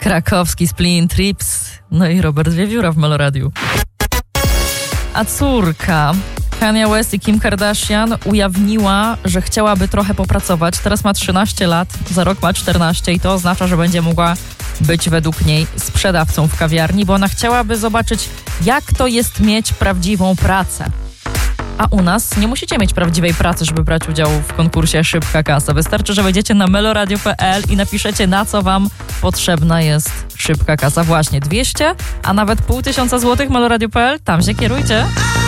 Krakowski Splin Trips, no i Robert Wiewióra w Meloradiu. A córka Kanye West i Kim Kardashian ujawniła, że chciałaby trochę popracować. Teraz ma 13 lat, za rok ma 14 i to oznacza, że będzie mogła być według niej sprzedawcą w kawiarni, bo ona chciałaby zobaczyć, jak to jest mieć prawdziwą pracę. A u nas nie musicie mieć prawdziwej pracy, żeby brać udział w konkursie Szybka Kasa. Wystarczy, że wejdziecie na meloradio.pl i napiszecie, na co wam potrzebna jest szybka kasa. Właśnie 200, a nawet 500 złotych meloradio.pl. Tam się kierujcie.